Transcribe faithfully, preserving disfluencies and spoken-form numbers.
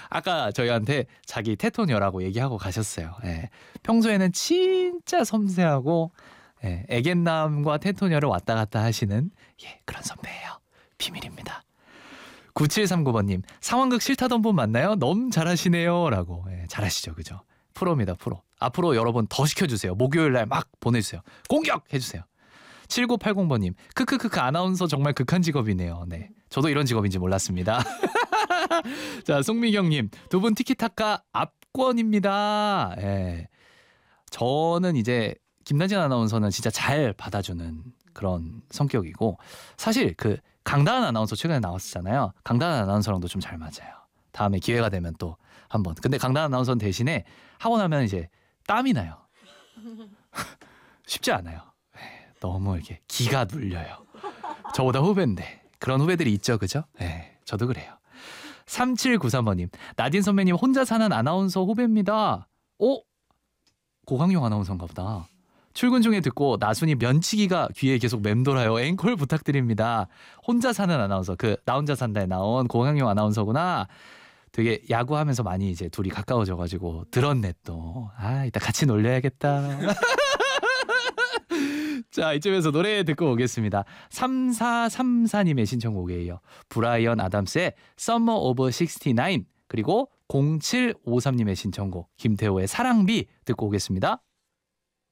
아까 저희한테 자기 테토녀라고 얘기하고 가셨어요. 예. 평소에는 진짜 섬세하고 예, 애견남과 테토녀를 왔다 갔다 하시는 예, 그런 선배예요. 비밀입니다. 구칠삼구 번님 상황극 싫다던 분 맞나요? 너무 잘하시네요 라고. 예, 잘하시죠 그죠? 프로입니다 프로. 앞으로 여러분 더 시켜주세요. 목요일날 막 보내주세요. 공격해주세요. 칠구팔공 번님 크크크크 아나운서 정말 극한 직업이네요. 네, 저도 이런 직업인지 몰랐습니다. 자, 송미경님 두 분 티키타카 압권입니다. 예. 저는 이제 김나진 아나운서는 진짜 잘 받아주는 그런 성격이고, 사실 그 강다은 아나운서 최근에 나왔었잖아요. 강다은 아나운서랑도 좀 잘 맞아요. 다음에 기회가 되면 또 한번. 근데 강다은 아나운서는 대신에 하고 나면 이제 땀이 나요. 쉽지 않아요. 너무 이렇게 기가 눌려요. 저보다 후배인데 그런 후배들이 있죠 그죠? 네, 저도 그래요. 삼칠구삼 번님 나딘 선배님 혼자 사는 아나운서 후배입니다. 오? 고강용 아나운서인가 보다. 출근 중에 듣고 나순이 면치기가 귀에 계속 맴돌아요. 앵콜 부탁드립니다. 혼자 사는 아나운서, 그 나 혼자 산다에 나온 고강용 아나운서구나. 되게 야구하면서 많이 이제 둘이 가까워져가지고 들었네 또. 아, 이따 같이 놀려야겠다. 자, 이쯤에서 노래 듣고 오겠습니다. 삼사삼사님의 신청곡이에요. 브라이언 아담스의 Summer of 식스티나인, 그리고 공칠오삼님의 신청곡 김태호의 사랑비 듣고 오겠습니다.